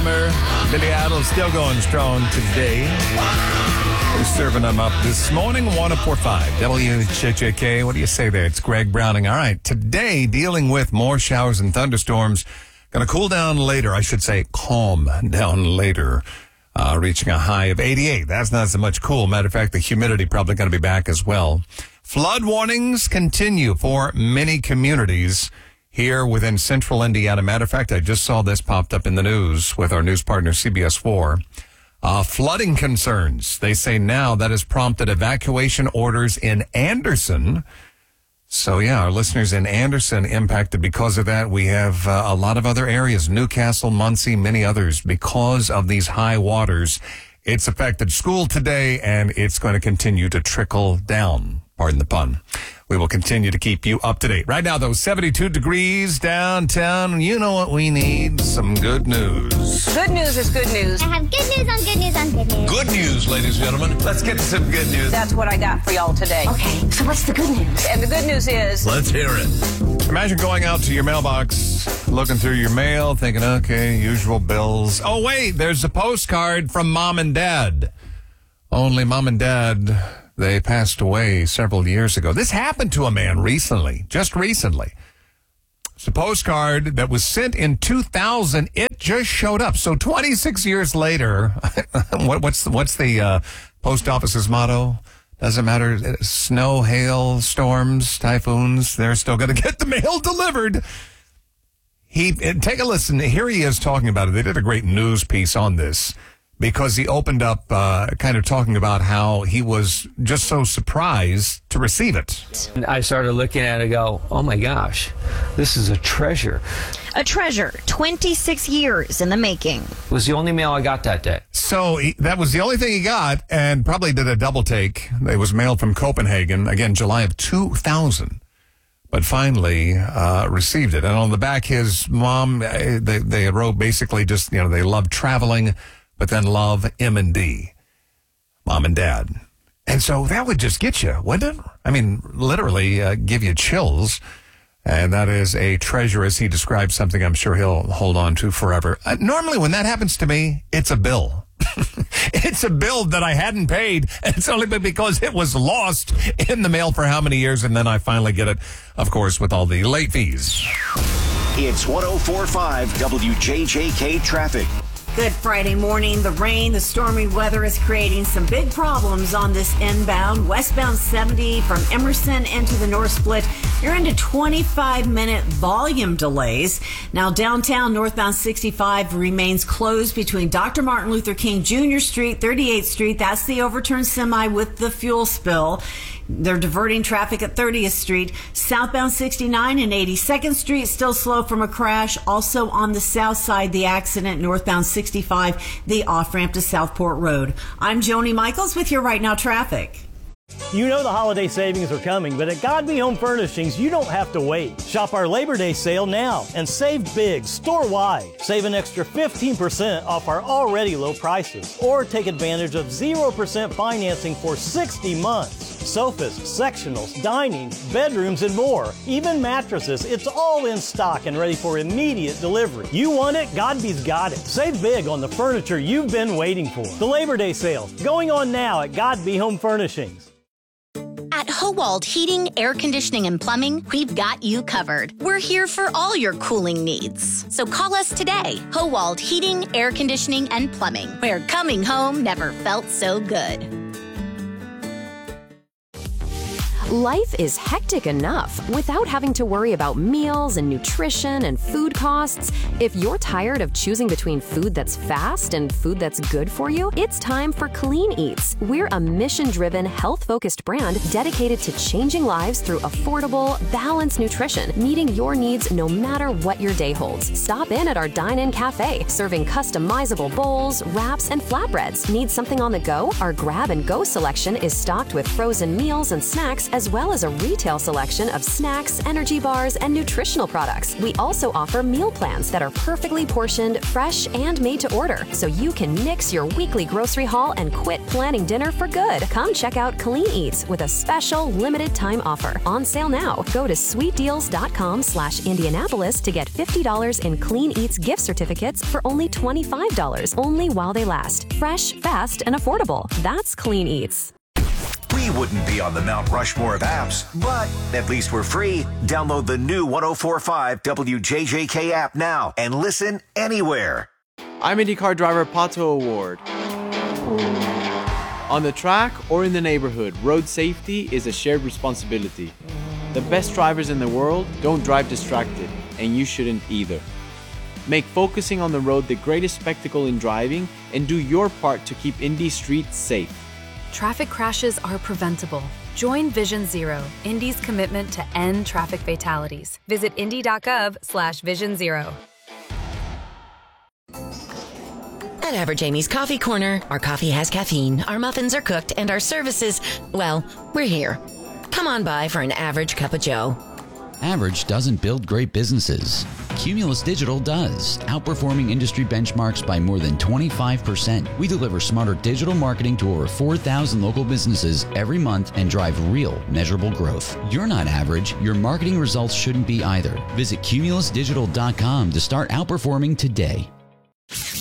Summer. Billy Idol still going strong today. We're serving them up this morning. 104.5 WJJK. What do you say there? It's Greg Browning. All right. Today, dealing with more showers and thunderstorms. Going to cool down later. I should say calm down later. Reaching a high of 88. That's not so much cool. Matter of fact, the humidity probably going to be back as well. Flood warnings continue for many communities here within central Indiana. Matter of fact, I just saw this popped up in the news with our news partner, CBS 4. Flooding concerns. They say now that has prompted evacuation orders in Anderson. So, yeah, our listeners in Anderson impacted because of that. We have a lot of other areas, Newcastle, Muncie, many others, because of these high waters. It's affected school today, and it's going to continue to trickle down. Pardon the pun. We will continue to keep you up to date. Right now, though, 72 degrees downtown. You know what we need? Some good news. Good news is good news. I have good news on good news on good news. Good news, ladies and gentlemen. Let's get to some good news. That's what I got for y'all today. Okay, so what's the good news? And the good news is... Let's hear it. Imagine going out to your mailbox, looking through your mail, thinking, okay, usual bills. Oh, wait, there's a postcard from Mom and Dad. Only Mom and Dad... They passed away several years ago. This happened to a man recently, just recently. It's a postcard that was sent in 2000. It just showed up. So 26 years later, what's the post office's motto? Doesn't matter. Snow, hail, storms, typhoons. They're still going to get the mail delivered. Take a listen. Here he is talking about it. They did a great news piece on this. Because he opened up kind of talking about how he was just so surprised to receive it. And I started looking at it and go, oh my gosh, this is a treasure. A treasure, 26 years in the making. It was the only mail I got that day. So that was the only thing he got, and probably did a double take. It was mailed from Copenhagen, again, July of 2000. But finally received it. And on the back, his mom, they wrote basically just, they love traveling, but then love M&D, Mom and Dad. And so that would just get you, wouldn't it? I mean, literally give you chills. And that is a treasure, as he describes, something I'm sure he'll hold on to forever. Normally, when that happens to me, it's a bill. It's a bill that I hadn't paid. And it's only been because it was lost in the mail for how many years, and then I finally get it, of course, with all the late fees. It's 104.5 WJJK Traffic. Good Friday morning. The rain, the stormy weather is creating some big problems on this inbound. Westbound 70 from Emerson into the North Split. You're into 25-minute volume delays. Now, downtown northbound 65 remains closed between Dr. Martin Luther King Jr. Street, 38th Street. That's the overturned semi with the fuel spill. They're diverting traffic at 30th Street. Southbound 69 and 82nd Street still slow from a crash. Also on the south side, the accident, northbound 65, the off-ramp to Southport Road. I'm Joni Michaels with your Right Now traffic. You know the holiday savings are coming, but at Godby Home Furnishings, you don't have to wait. Shop our Labor Day sale now and save big store-wide. Save an extra 15% off our already low prices, or take advantage of 0% financing for 60 months. Sofas, sectionals, dining, bedrooms, and more. Even mattresses, it's all in stock and ready for immediate delivery. You want it? Godby's got it. Save big on the furniture you've been waiting for. The Labor Day sale, going on now at Godby Home Furnishings. At Howald Heating, Air Conditioning, and Plumbing, we've got you covered. We're here for all your cooling needs. So call us today. Howald Heating, Air Conditioning, and Plumbing, where coming home never felt so good. Life is hectic enough without having to worry about meals and nutrition and food costs. If you're tired of choosing between food that's fast and food that's good for you, it's time for Clean Eats. We're a mission-driven, health-focused brand dedicated to changing lives through affordable, balanced nutrition, meeting your needs no matter what your day holds. Stop in at our dine-in cafe, serving customizable bowls, wraps, and flatbreads. Need something on the go? Our grab-and-go selection is stocked with frozen meals and snacks as well as a retail selection of snacks, energy bars, and nutritional products. We also offer meal plans that are perfectly portioned, fresh, and made to order, so you can nix your weekly grocery haul and quit planning dinner for good. Come check out Clean Eats with a special limited time offer. On sale now. Go to sweetdeals.com/Indianapolis to get $50 in Clean Eats gift certificates for only $25, only while they last. Fresh, fast, and affordable. That's Clean Eats. We wouldn't be on the Mount Rushmore of apps, but at least we're free. Download the new 104.5 WJJK app now and listen anywhere. I'm IndyCar driver Pato O'Ward. On the track or in the neighborhood, road safety is a shared responsibility. The best drivers in the world don't drive distracted, and you shouldn't either. Make focusing on the road the greatest spectacle in driving, and do your part to keep Indy streets safe. Traffic crashes are preventable. Join Vision Zero, Indy's commitment to end traffic fatalities. Visit indy.gov/Vision Zero. At Average Amy's Coffee Corner, our coffee has caffeine, our muffins are cooked, and our services, well, we're here. Come on by for an average cup of joe. Average doesn't build great businesses. Cumulus Digital does, outperforming industry benchmarks by more than 25%. We deliver smarter digital marketing to over 4,000 local businesses every month and drive real, measurable growth. You're not average. Your marketing results shouldn't be either. Visit cumulusdigital.com to start outperforming today.